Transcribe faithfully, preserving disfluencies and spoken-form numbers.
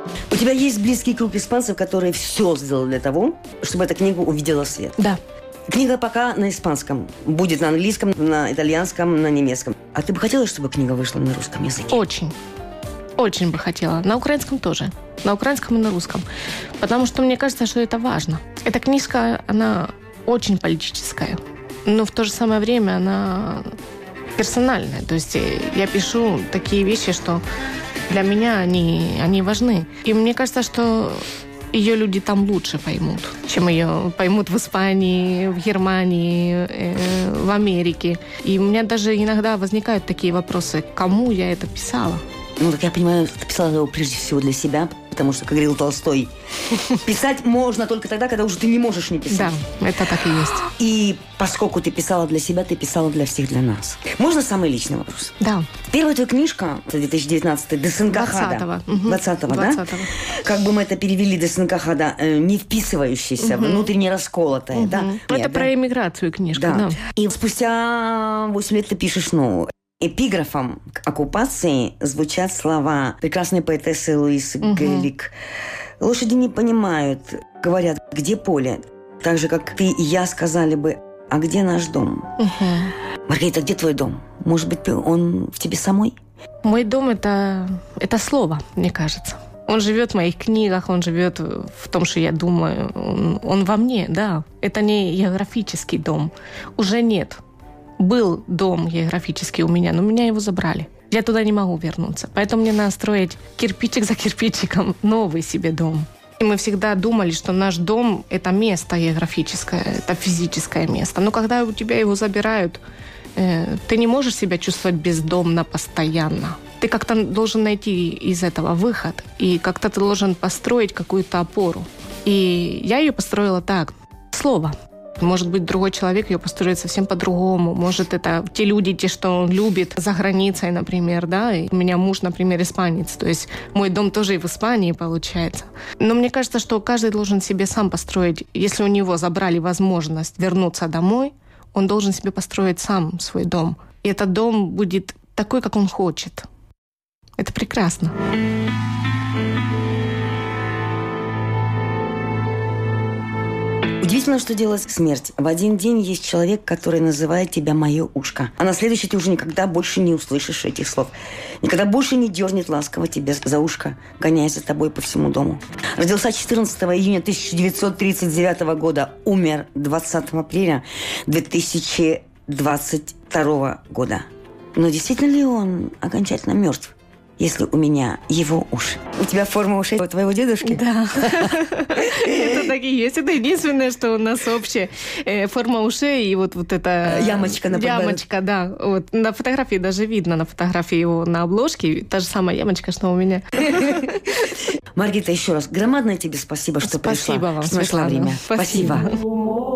У тебя есть близкий круг испанцев, которые все сделали для того, чтобы эта книга увидела свет. Да. Книга пока на испанском. Будет на английском, на итальянском, на немецком. А ты бы хотела, чтобы книга вышла на русском языке? Очень. Очень бы хотела. На украинском тоже. На украинском и на русском. Потому что мне кажется, что это важно. Эта книжка, она очень политическая. Но в то же самое время она персональная. То есть я пишу такие вещи, что для меня они, они важны. И мне кажется, что ее люди там лучше поймут, чем ее поймут в Испании, в Германии, э, в Америке. И у меня даже иногда возникают такие вопросы, кому я это писала. Ну, так я понимаю, ты писала его прежде всего для себя, потому что, как говорил Толстой, писать можно только тогда, когда уже ты не можешь не писать. Да, это так и есть. И поскольку ты писала для себя, ты писала для всех, для нас. Можно самый личный вопрос? Да. Первая твоя книжка, две тысячи девятнадцатый, Десенкахада. двадцатого. двадцатого, да? Как бы мы это перевели, Десенкахада, не вписывающаяся, угу. внутренне расколотая, угу. да? Это Нет, про да? эмиграцию книжка, да. да. И спустя восемь лет ты пишешь новую. Эпиграфом к оккупации звучат слова прекрасной поэтессы Луисы угу. Гейлик. Лошади не понимают, говорят, где поле? Так же, как ты и я сказали бы, а где наш дом? Угу. Маргарита, где твой дом? Может быть, он в тебе самой? Мой дом это, – это слово, мне кажется. Он живет в моих книгах, он живет в том, что я думаю. Он, он во мне, да. Это не географический дом. Уже нет. Был дом географический у меня, но меня его забрали. Я туда не могу вернуться. Поэтому мне надо строить кирпичик за кирпичиком новый себе дом. И мы всегда думали, что наш дом – это место географическое, это физическое место. Но когда у тебя его забирают, э, ты не можешь себя чувствовать бездомно постоянно. Ты как-то должен найти из этого выход. И как-то ты должен построить какую-то опору. И я ее построила так. Слово. Может быть, другой человек ее построит совсем по-другому. Может, это те люди, те, что он любит за границей, например, да. И у меня муж, например, испанец. То есть мой дом тоже и в Испании получается. Но мне кажется, что каждый должен себе сам построить. Если у него забрали возможность вернуться домой, он должен себе построить сам свой дом. И этот дом будет такой, как он хочет. Это прекрасно. Удивительно, что делает смерть. В один день есть человек, который называет тебя «моё ушко». А на следующий ты уже никогда больше не услышишь этих слов. Никогда больше не дернет ласково тебя за ушко, гоняясь за тобой по всему дому. Родился четырнадцатого июня тысяча девятьсот тридцать девятого года. Умер двадцатого апреля две тысячи двадцать второго года. Но действительно ли он окончательно мертв? Если у меня его уши. У тебя форма ушей у твоего дедушки? Да. Это так и есть. Это единственное, что у нас общее. Форма ушей и вот, вот эта... Ямочка на подбородке. Ямочка, да. Вот. На фотографии даже видно, на фотографии его на обложке, та же самая ямочка, что у меня. Маргарита, еще раз громадное тебе спасибо, что спасибо пришла. Вам, что нашла время. Спасибо. Спасибо.